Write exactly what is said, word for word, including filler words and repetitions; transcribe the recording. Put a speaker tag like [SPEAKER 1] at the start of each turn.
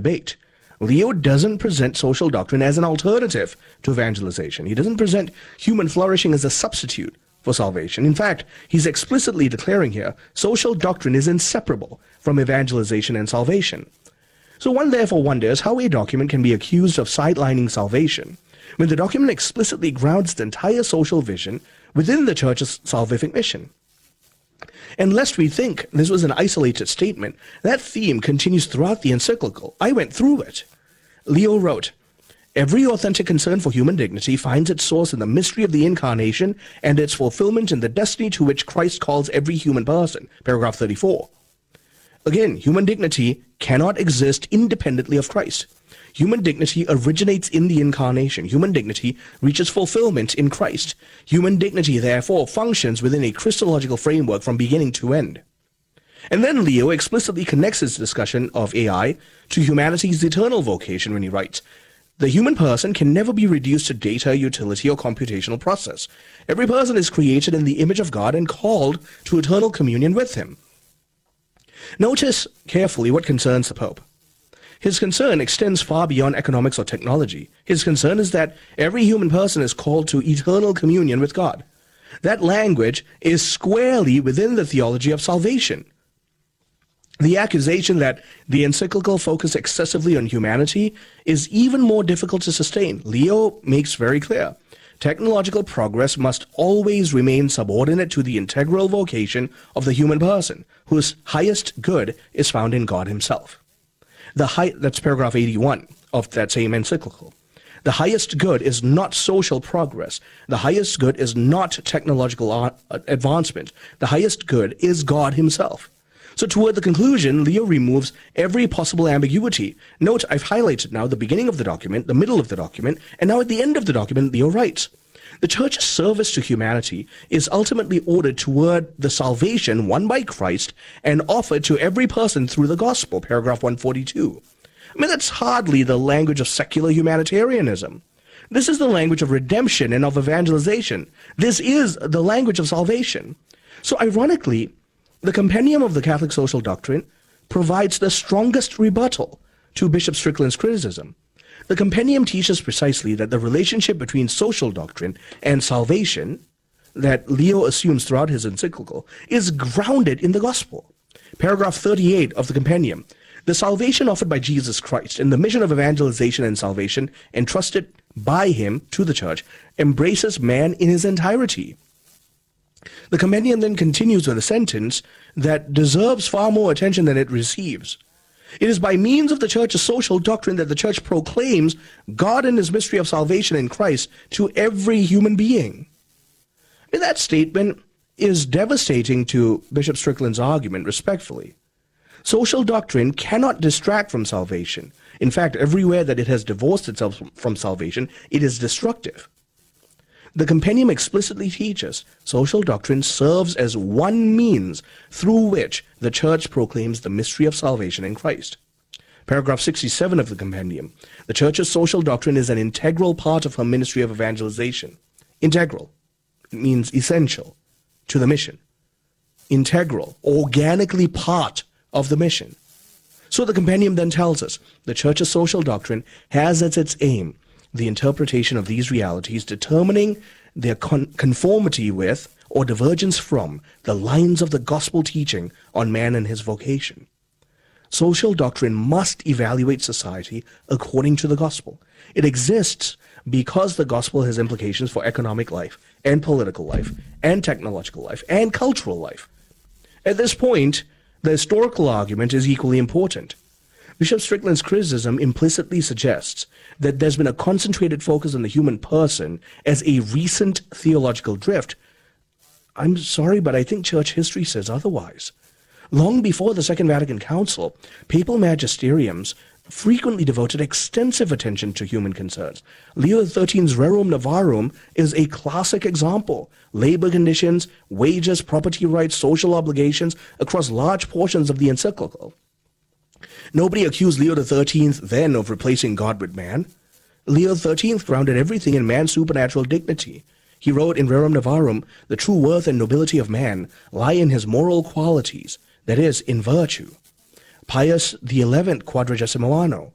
[SPEAKER 1] debate. Leo doesn't present social doctrine as an alternative to evangelization. He doesn't present human flourishing as a substitute for salvation. In fact, he's explicitly declaring here, social doctrine is inseparable from evangelization and salvation. So one therefore wonders how a document can be accused of sidelining salvation when the document explicitly grounds the entire social vision within the church's salvific mission. And lest we think this was an isolated statement, that theme continues throughout the encyclical. I went through it. Leo wrote, "Every authentic concern for human dignity finds its source in the mystery of the incarnation and its fulfillment in the destiny to which Christ calls every human person." Paragraph thirty-four. Again, human dignity cannot exist independently of Christ. Human dignity originates in the incarnation. Human dignity reaches fulfillment in Christ. Human dignity, therefore, functions within a Christological framework from beginning to end. And then Leo explicitly connects his discussion of A I to humanity's eternal vocation when he writes, "The human person can never be reduced to data, utility, or computational process. Every person is created in the image of God and called to eternal communion with him." Notice carefully what concerns the Pope. His concern extends far beyond economics or technology. His concern is that every human person is called to eternal communion with God. That language is squarely within the theology of salvation. The accusation that the encyclical focused excessively on humanity is even more difficult to sustain. Leo makes very clear, technological progress must always remain subordinate to the integral vocation of the human person, whose highest good is found in God himself. The high, that's paragraph eighty-one of that same encyclical. The highest good is not social progress. The highest good is not technological advancement. The highest good is God himself. So toward the conclusion, Leo removes every possible ambiguity. Note, I've highlighted now the beginning of the document, the middle of the document, and now at the end of the document, Leo writes, "The church's service to humanity is ultimately ordered toward the salvation won by Christ and offered to every person through the gospel," paragraph one forty-two. I mean, that's hardly the language of secular humanitarianism. This is the language of redemption and of evangelization. This is the language of salvation. So ironically, the Compendium of the Catholic Social Doctrine provides the strongest rebuttal to Bishop Strickland's criticism. The compendium teaches precisely that the relationship between social doctrine and salvation that Leo assumes throughout his encyclical is grounded in the gospel. Paragraph thirty-eight of the compendium, "The salvation offered by Jesus Christ and the mission of evangelization and salvation entrusted by him to the church embraces man in his entirety." The compendium then continues with a sentence that deserves far more attention than it receives. "It is by means of the church's social doctrine that the church proclaims God and his mystery of salvation in Christ to every human being." And that statement is devastating to Bishop Strickland's argument, respectfully. Social doctrine cannot distract from salvation. In fact, everywhere that it has divorced itself from salvation, it is destructive. The compendium explicitly teaches social doctrine serves as one means through which the church proclaims the mystery of salvation in Christ. Paragraph sixty-seven of the compendium, "The church's social doctrine is an integral part of her ministry of evangelization." Integral. It means essential to the mission. Integral, organically part of the mission. So the compendium then tells us the church's social doctrine has as its aim the interpretation of these realities, determining their con- conformity with or divergence from the lines of the gospel teaching on man and his vocation. Social doctrine must evaluate society according to the gospel. It exists because the gospel has implications for economic life and political life and technological life and cultural life. At this point, the historical argument is equally important. Bishop Strickland's criticism implicitly suggests that there's been a concentrated focus on the human person as a recent theological drift. I'm sorry, but I think church history says otherwise. Long before the Second Vatican Council, papal magisteriums frequently devoted extensive attention to human concerns. Leo the thirteenth's Rerum Novarum is a classic example. Labor conditions, wages, property rights, social obligations across large portions of the encyclical. Nobody accused Leo the thirteenth then of replacing God with man. Leo the thirteenth grounded everything in man's supernatural dignity. He wrote in Rerum Novarum, "The true worth and nobility of man lie in his moral qualities, that is, in virtue." Pius the eleventh, Quadragesimo Anno,